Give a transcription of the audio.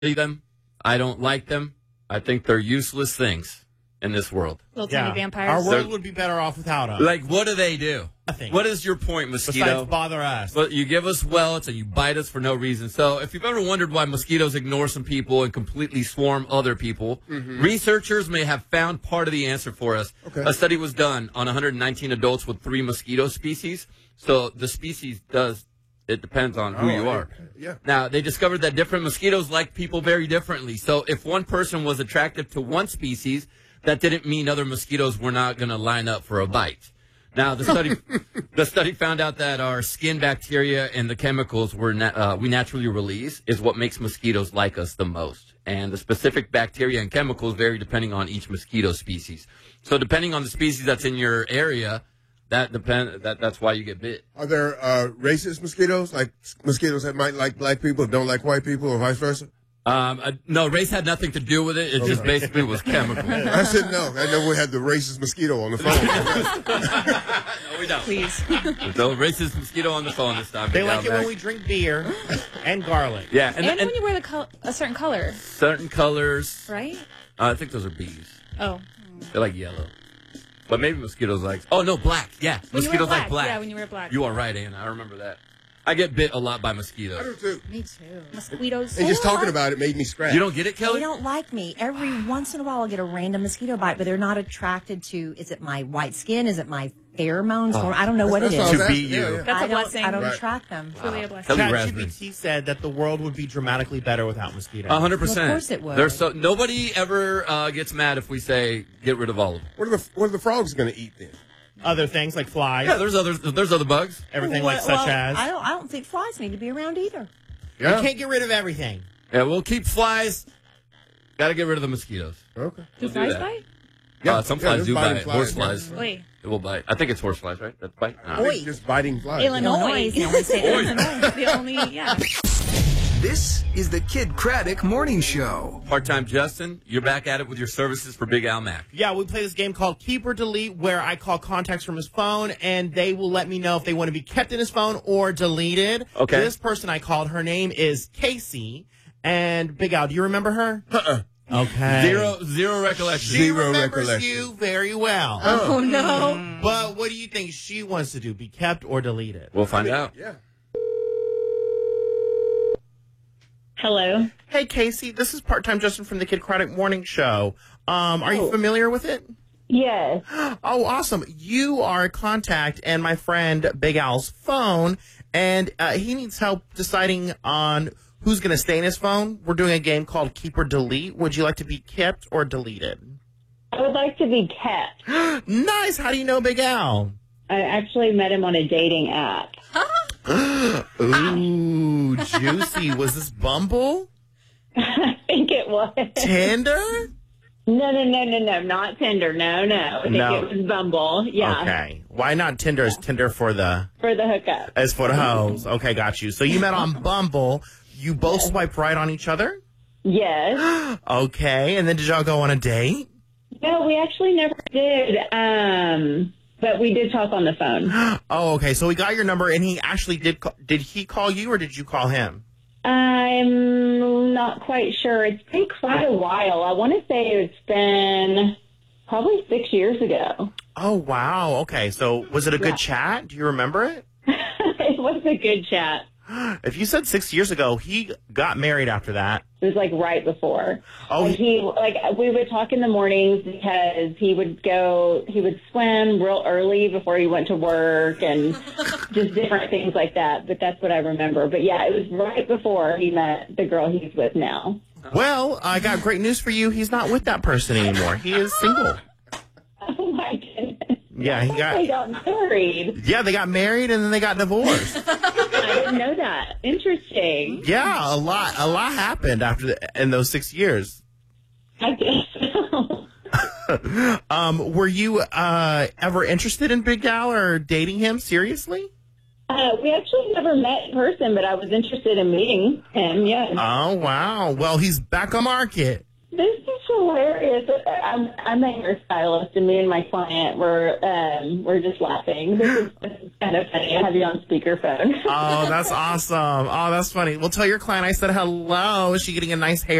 them. I don't like them. I think they're useless things in this world. Little tiny vampires. Our world would be better off without them. Like, what do they do? Nothing. What is your point, mosquito? Besides bother us. But you give us welts and you bite us for no reason. So if you've ever wondered why mosquitoes ignore some people and completely swarm other people, researchers may have found part of the answer for us. Okay. A study was done on 119 adults with 3 mosquito species. So the species it depends on who you are. Yeah. Now, they discovered that different mosquitoes like people very differently. So if one person was attractive to one species, that didn't mean other mosquitoes were not going to line up for a bite. Now, the study found out that our skin bacteria and the chemicals we naturally release is what makes mosquitoes like us the most. And the specific bacteria and chemicals vary depending on each mosquito species. So depending on the species that's in your area, that's why you get bit. Are there racist mosquitoes, like mosquitoes that might like black people don't like white people, or vice versa? No, race had nothing to do with it. It just basically was chemical. I should know. I know we had the racist mosquito on the phone. No, we don't. Please. No racist mosquito on the phone this time. They like it when we drink beer and garlic. Yeah, And when you wear a certain color, certain colors. right? I think those are bees. Oh. They're like yellow. But maybe mosquitoes like... Oh, no, black. Yeah, When you mosquitoes wear like black. Yeah, when you wear black. You are right, Anna. I remember that. I get bit a lot by I do mosquitoes. too. Me too. Mosquitoes. And just talking about it made me scratch. You don't get it, They Kelly? don't like me. Every once in a while, I'll get a random mosquito bite, but they're not attracted to, is it my white skin? Is it my pheromones? Or I don't know what it That's all is. To that- be yeah, you. yeah. That's a blessing. I don't Right. attract them. Truly a blessing. Kelly Raspberry. ChatGPT said that the world would be dramatically better without mosquitoes. 100%. Well, of course it would. There's nobody ever gets mad if we say, get rid of all of them. What are the frogs going to eat then? Other things like flies. Yeah, there's other bugs. Everything like Well, such as. I don't think flies need to be around either. You can't get rid of everything. Yeah, we'll keep flies. Got to get rid of the mosquitoes. Okay. Do We'll do flies that. bite? Some flies there's do biting bite. flies, Horse yeah. flies. Wait. It will bite. I think it's horse flies, right? That's bite. I think just biting flies. Illinois. The only state- Illinois. The only, yeah. This is the Kid Craddock Morning Show. Part-time Justin, you're back at it with your services for Big Al Mac. Yeah, we play this game called Keep or Delete, where I call contacts from his phone, and they will let me know if they want to be kept in his phone or deleted. Okay. This person I called, her name is Casey. And Big Al, do you remember her? Okay. Zero recollection. She Zero remembers recollection. you very well. Oh, no. But what do you think she wants to do? Be kept or deleted? We'll find out. Yeah. Hello. Hey, Casey, this is Part-Time Justin from the Kid Craddock Morning Show. Are you familiar with it? Yes. Oh, awesome. You are a contact and my friend Big Al's phone, and he needs help deciding on who's going to stay in his phone. We're doing a game called Keep or Delete. Would you like to be kept or deleted? I would like to be kept. Nice. How do you know Big Al? I actually met him on a dating app. Ooh, juicy. Was this Bumble? I think it was. Tinder? No, not Tinder. No. I think No. it was Bumble. Yeah. Okay. Why not Tinder? Is Tinder for the... For the hookup. As for the hoes. Okay, got you. So you met on Bumble. You both swiped right on each other? Yes. Okay. And then did y'all go on a date? No, we actually never did. But we did talk on the phone. Oh, okay. So we got your number, and he actually did he call you, or did you call him? I'm not quite sure. It's been quite a while. I want to say it's been probably 6 years ago. Oh, wow. Okay. So was it a good chat? Do you remember it? It was a good chat. If you said 6 years ago, he got married after that. It was like right before. Oh, We would talk in the mornings because he would swim real early before he went to work and just different things like that. But that's what I remember. But yeah, it was right before he met the girl he's with now. well, I got great news for you. He's not with that person anymore. He is single. Oh my goodness. Yeah, They got married. Yeah, they got married and then they got divorced. I didn't know that. Interesting. Yeah, a lot happened in those 6 years. I guess so. Were you ever interested in Big Al or dating him seriously? We actually never met in person, but I was interested in meeting him, yes. Oh, wow. Well, he's back on market. This is hilarious. I'm a hairstylist, and me and my client we're just laughing. This is kind of funny. I have you on speakerphone. Oh, that's awesome. Oh, that's funny. Well, tell your client I said hello. Is she getting a nice hair?